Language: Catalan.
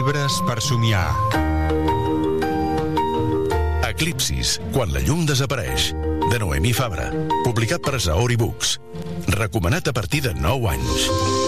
Llibres per somiar. Eclipsis, quan la llum desapareix, de Noemí Fabra, publicat per Saori Books. Recomanat a partir de 9 anys.